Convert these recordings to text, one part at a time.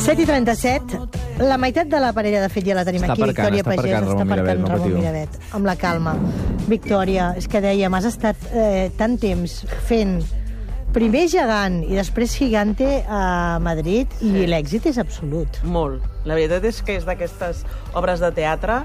7:37, la meitat de la parella de fet ja la tenim aquí. Victòria Pagès està aparcant Ramon Miravet, amb la calma. Victòria, és que dèiem, has estat tant temps fent primer Gegant i després Gigante a Madrid i l'èxit és absolut. Molt. La veritat és que és d'aquestes obres de teatre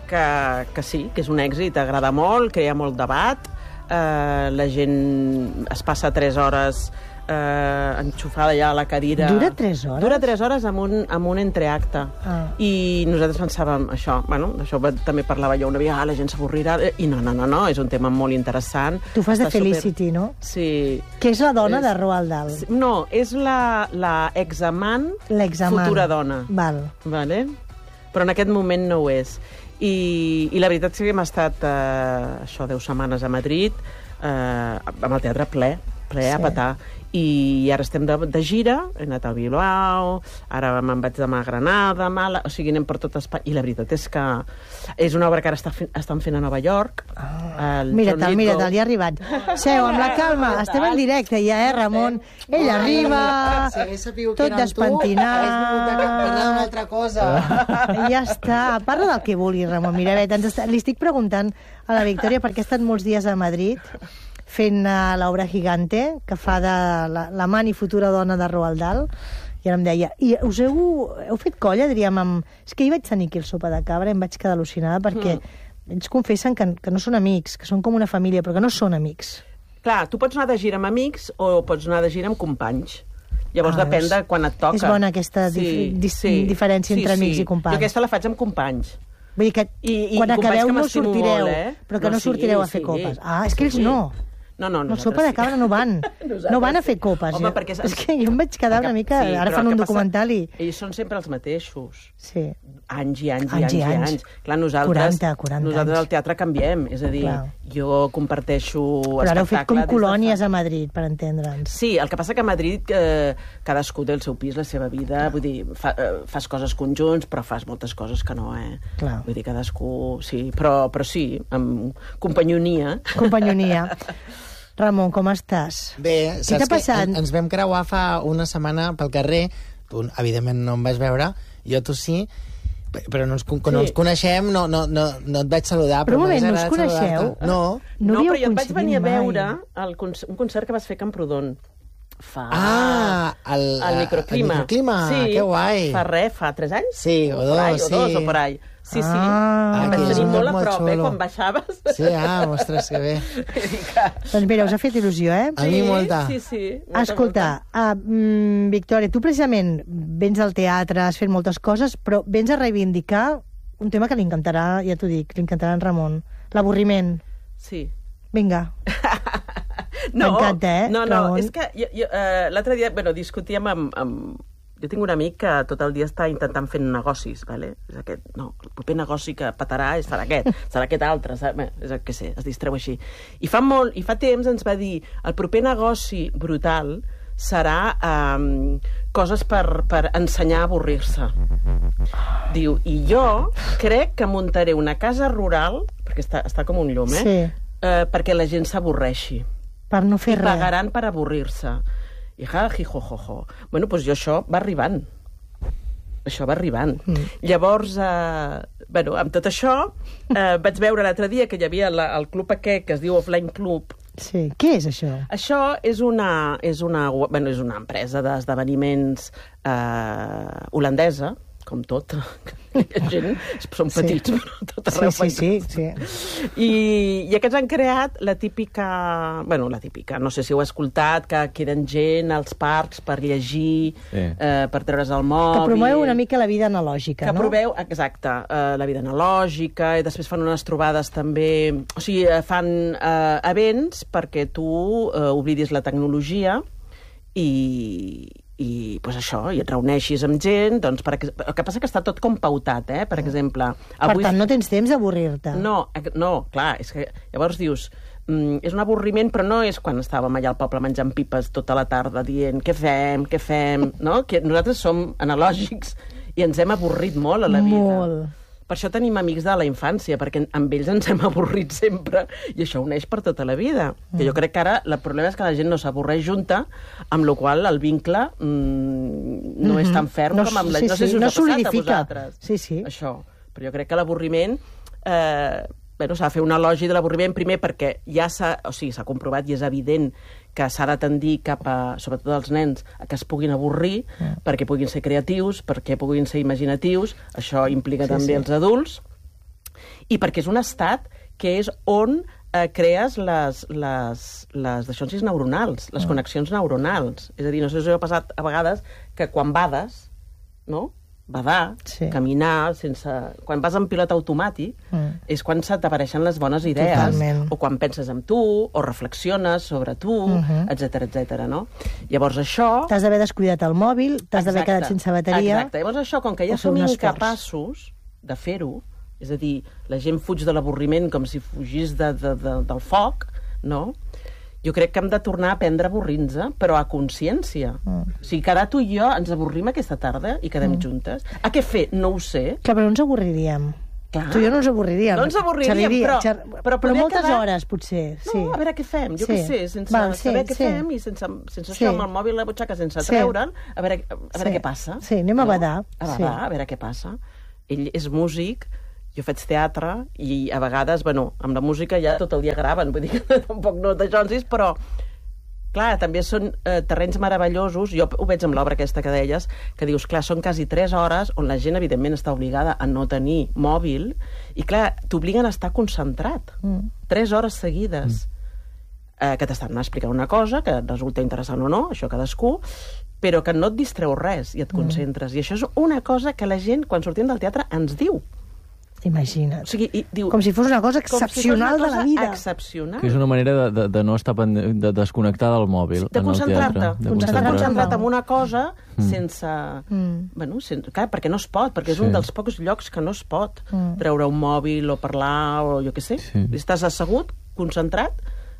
que sí, que és un èxit, agrada molt, crea molt debat, la gent es passa 3 hores enxufada ja a la cadira. Dura 3 hores? Dura 3 hores amb un entreacte. I nosaltres pensàvem això, bueno, d'això també parlava jo una vegada, la gent s'avorrirà, i no, és un tema molt interessant. Tu fas de Felicity, no? Sí. Que és la dona de Roald Dahl. No, és la examant futura dona. Val. Vale? Però en aquest moment no ho és. I la veritat és que hem estat 10 setmanes a Madrid amb el teatre ple a petar. I ara estem de gira, he anat a Bilbao, ara me'n vaig demà a Granada, o sigui, anem per tot Espanya. I la veritat és que és una obra que ara estan fent a Nova York. Mira-te'l, ja ha arribat. Seu, amb la calma, estem en directe ja, Ramon? Ell arriba, tot despentinat. Hagués vingut a parlar d'una altra cosa. Ja està, parla del que vulgui, Ramon Miravet. Li estic preguntant a la Victòria perquè ha estat molts dies a Madrid fent l'obra Gigante, que fa de l'amant i futura dona de Roald Dahl, i ara em deia, i us heu fet colla, diríem, és que hi vaig tenir aquí el sopa de cabra i em vaig quedar al·lucinada perquè ells confessen que no són amics, que són com una família, però que no són amics. Clar, tu pots anar de gira amb amics o pots anar de gira amb companys. Llavors depèn de quan et toca. És bona aquesta diferència entre amics i companys. Jo aquesta la faig amb companys. Vull dir que quan acabeu no sortireu, però que no sortireu a fer copes. Ah, és que ells no. No, el sopa de cabra no van. No van a fer copes. Home, perquè és que jo em vaig quedar una mica... Ara fan un documental i... Ells són sempre els mateixos. Sí. Anys i anys. Clar, nosaltres al teatre canviem. És a dir, jo comparteixo espectacle... Però ara heu fet com colònies a Madrid, per entendre'ns. Sí, el que passa que a Madrid cadascú té el seu pis, la seva vida. Vull dir, fas coses conjunts, però fas moltes coses que no, Vull dir, cadascú... Sí, però sí, amb companyonia. Companyonia. Ramon, com estàs? Bé, saps que ens vam creuar fa una setmana pel carrer. Tu, evidentment, no em vas veure. Jo, tu sí. Però no ens coneixem, no et vaig saludar. Però un moment, no us coneixeu? No, però jo et vaig venir a veure un concert que vas fer a Camprodon. El microclima. Que guai. Fa 3 anys? Sí, o 2, o por ahí. Sí. Em vaig tenir molt a prop, quan baixaves. Sí, ostres, que bé. Doncs mira, us ha fet il·lusió, A mi molta. Sí. Escolta, Victòria, tu precisament vens al teatre, has fet moltes coses, però vens a reivindicar un tema que li encantarà, ja t'ho dic, li encantarà en Ramon. L'avorriment. Sí. Vinga. M'encanta, No, és que l'altre dia, discutíem amb... Jo tinc un amic que tot el dia està intentant fer negocis, ¿vale? És aquest, el proper negoci que petarà serà aquest altre, és el que sé, es distreu així. I fa temps ens va dir, el proper negoci brutal serà coses per ensenyar a avorrir-se. Diu, i jo crec que muntaré una casa rural, perquè està com un llum, perquè la gent s'avorreixi. Per no fer res. I pagaran per avorrir-se. I jijojojo. Bueno, doncs jo això va arribant. Llavors, amb tot això, vaig veure l'altre dia que hi havia el club aquest que es diu Offline Club. Sí, què és això? Això és una empresa d'esdeveniments holandesa, com tot. Són petits, però tot arreu. Sí. I aquests han creat la típica, no sé si heu escoltat, que queden gent als parcs per llegir, per treure's el mòbil... Que promou una mica la vida analògica, no? Que proveu, exacte, la vida analògica, i després fan unes trobades també... O sigui, fan events perquè tu oblidis la tecnologia i pues això, i et reuneixis amb gent, doncs, el que passa que està tot com pautat, per exemple... Per tant, no tens temps d'avorrir-te. No, clar, és que llavors dius, és un avorriment, però no és quan estàvem allà al poble menjant pipes tota la tarda dient què fem, no? Que nosaltres som analògics i ens hem avorrit molt a la vida. Molt. Per això tenim amics de la infància, perquè amb ells ens hem avorrit sempre, i això uneix per tota la vida. Que jo crec que ara el problema és que la gent no s'avorreix junta, amb la qual cosa el vincle no és tan ferm com amb la... No sé si us ha passat a vosaltres. Sí. Això. Però jo crec que l'avorriment... s'ha de fer un elogi de l'avorriment primer perquè ja s'ha comprovat i és evident que s'ha de tendir cap a, sobretot els nens, a que es puguin avorrir, perquè puguin ser creatius, perquè puguin ser imaginatius, això implica també els adults, i perquè és un estat que és on crees les deixonsis neuronals, les connexions neuronals. És a dir, no sé si us ha passat a vegades que quan bades, no?, badar, caminar, quan vas en pilot automàtic, és quan se t'apareixen les bones idees. Totalment. O quan penses en tu, o reflexiones sobre tu, etc. No? Llavors això... T'has d'haver descuidat el mòbil, t'has d'haver quedat sense bateria... Exacte. Llavors això, com que ja som incapaços de fer-ho, és a dir, la gent fuig de l'avorriment com si fugís del foc, no?, jo crec que hem de tornar a aprendre a avorrir-nos, però a consciència. O sigui, quedar tu i jo ens avorrim aquesta tarda i quedem juntes. A què fer? No ho sé. Clar, però no ens avorriríem. Clar. Tu i jo no ens avorriríem. No ens avorriríem, però moltes hores, potser. No, a veure què fem, jo què sé, sense saber què fem i sense això amb el mòbil a la butxaca, sense treure'l, a veure què passa. Sí, anem a badar. A veure què passa. Ell és músic, jo faig teatre i a vegades, amb la música ja tot el dia graven, vull dir que tampoc no d'aixonsis, però clar, també són terrenys meravellosos. Jo ho veig amb l'obra aquesta que deies, que dius, clar, són quasi 3 hores on la gent, evidentment, està obligada a no tenir mòbil i, clar, t'obliguen a estar concentrat. 3 hores seguides que t'estan explicant una cosa que et resulta interessant o no, això cadascú, però que no et distreu res i et concentres. I això és una cosa que la gent, quan sortim del teatre, ens diu. Imagina't. O sigui, diu, com si fos una cosa excepcional de la vida. Excepcional. Que és una manera de no estar de desconnectar del mòbil. De concentrar-te. D'estar concentrat en una cosa sense... clar, perquè no es pot, perquè és un dels pocs llocs que no es pot treure un mòbil o parlar o jo què sé. Estàs assegut, concentrat,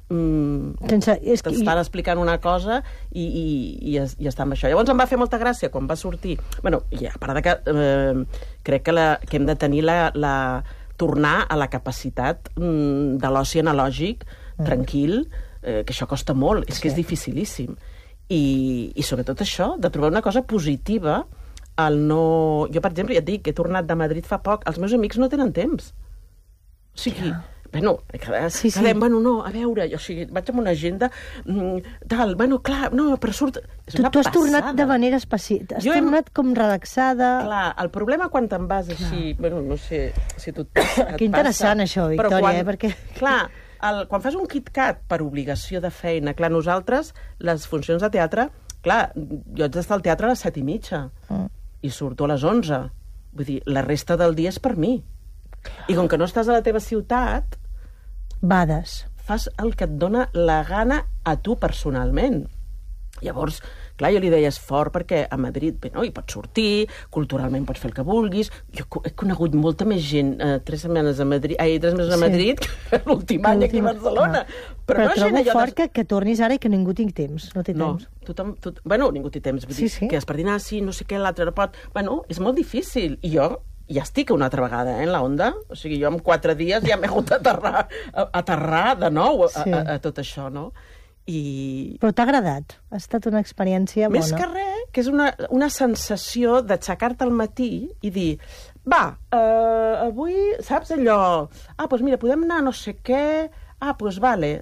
t'estan explicant una cosa i està amb això. Llavors em va fer molta gràcia quan va sortir, i a part de que crec que hem de tenir tornar a la capacitat de l'oci analògic tranquil, que això costa molt, és que és dificilíssim, i sobretot això, de trobar una cosa positiva al no... Jo, per exemple, ja et dic que he tornat de Madrid fa poc, els meus amics no tenen temps, o sigui... a veure, o sigui, vaig amb una agenda tal, clar, no, però surt... Tu has tornat de manera específica, has tornat com relaxada... Clar, el problema quan te'n vas així, no sé si tu et passa... Que interessant això, Victòria, perquè... Clar, quan fas un KitKat per obligació de feina, clar, nosaltres, les funcions de teatre, clar, jo haig d'estar al teatre a les 7:30 i surto a les 11. Vull dir, la resta del dia és per mi. I com que no estàs a la teva ciutat... Bades. Fas el que et dona la gana a tu personalment. Llavors, clar, jo li deia, és fort perquè a Madrid, hi pots sortir, culturalment pots fer el que vulguis. Jo he conegut molta més gent 3 mesos a Madrid que l'últim any aquí a Barcelona. Però trobo fort que tornis ara i que ningú tingui temps. No té temps. Ningú té temps. Vull dir, que has per dinar, sí, no sé què, l'altre no pot... és molt difícil. I jo ja estic una altra vegada en la onda. O sigui, jo en 4 dies ja m'he hagut d'aterrar de nou a tot això, no? Però t'ha agradat? Ha estat una experiència bona? Més que res, que és una sensació d'aixecar-te al matí i dir, avui, saps allò? Doncs mira, podem anar a no sé què... doncs vale.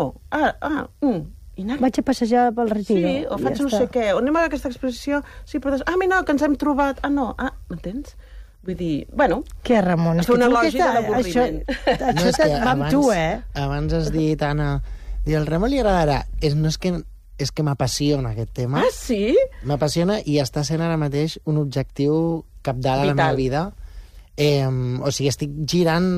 Vaig a passejar pel Retiro. Sí, o faig no sé què. O anem a aquesta exposició. Sí, però mira, que ens hem trobat. M'entens? Vull dir, Què, Ramon? És un elogi de l'avorriment. Això va amb tu, Abans has dit, Anna, al Ramon li agradarà. És que m'apassiona aquest tema. Ah, sí? M'apassiona i està sent ara mateix un objectiu cabdal a la meva vida. O sigui, estic girant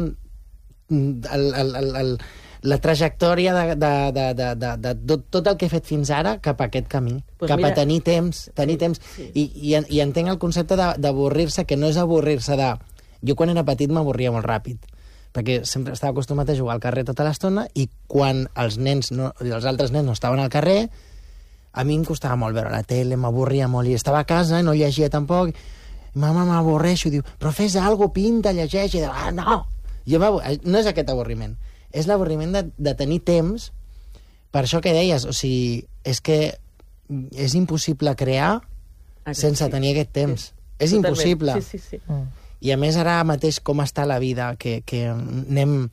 la trajectòria de tot el que he fet fins ara cap a aquest camí, cap a tenir temps. I entenc el concepte d'avorrir-se, que no és avorrir-se de... Jo quan era petit m'avorria molt ràpid, perquè sempre estava acostumat a jugar al carrer tota l'estona i quan els altres nens no estaven al carrer, a mi em costava molt veure la tele, m'avorria molt, i estava a casa i no llegia tampoc. Mama, m'avorreixo, diu, però fes alguna cosa, pinta, llegeix, i diu, no! No és aquest avorriment. És l'avorriment de tenir temps, per això que deies, o sigui, és que és impossible crear sense tenir aquest temps. És Totalment. impossible. Sí. I a més ara mateix com està la vida, que anem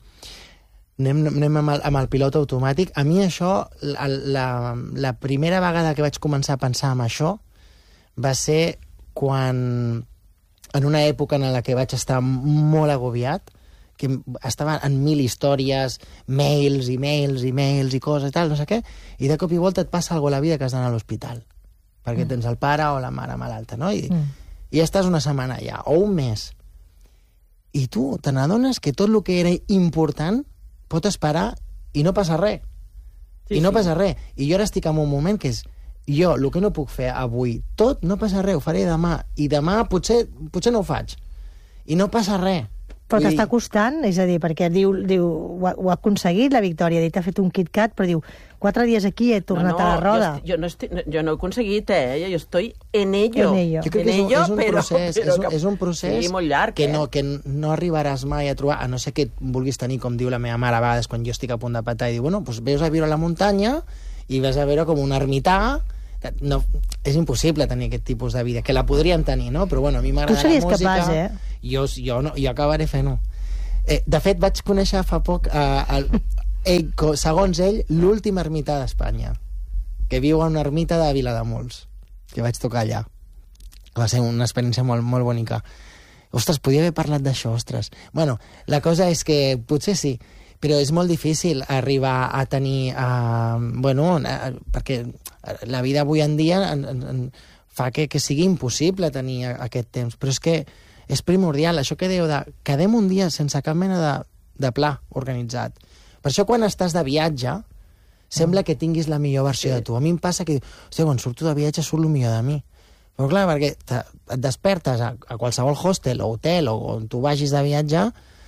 amb el pilot automàtic. A mi això, la primera vegada que vaig començar a pensar en això va ser quan, en una època en la que vaig estar molt agobiat, que estava en 1000 històries, mails i coses i tal, no sé què, i de cop i volta et passa alguna cosa a la vida que has d'anar a l'hospital, perquè tens el pare o la mare malalta, no? I estàs una setmana allà, o un mes. I tu te n'adones que tot el que era important pot esperar i no passa res. Passa res. I jo ara estic en un moment que és jo, el que no puc fer avui, tot no passa res, ho faré demà. I demà potser no ho faig. I no passa res. Però t'està costant, és a dir, perquè diu ho ha aconseguit, la Victòria, ha fet un KitKat, però diu, 4 dies aquí he tornat a la roda. Jo no he aconseguit, jo estoy en ello. Jo crec que és un procés sí, molt llarg, que no arribaràs mai a trobar, a no ser que vulguis tenir, com diu la meva mare a vegades, quan jo estic a punt de petar, i diu, bueno, doncs veus a viure a la muntanya i vas a veure com un ermità. No, és impossible tenir aquest tipus de vida, que la podríem tenir, no? Però bueno, a mi m'agrada la música. Tu series capaç, Jo acabaré fent-ho. De fet, vaig conèixer fa poc, segons ell, l'últim ermità d'Espanya, que viu a una ermita de Vilademuls, que vaig tocar allà. Va ser una experiència molt, molt bonica. Ostres, podia haver parlat d'això, ostres. Bueno, la cosa és que potser sí, però és molt difícil arribar a tenir... perquè la vida avui en dia fa que sigui impossible tenir aquest temps, però és que és primordial, això que dèieu de quedem un dia sense cap mena de pla organitzat. Per això quan estàs de viatge sembla que tinguis la millor versió de tu. A mi em passa que, hòstia, quan surto de viatge surt el millor de mi. Però clar, perquè et despertes a qualsevol hostel o hotel o on tu vagis de viatge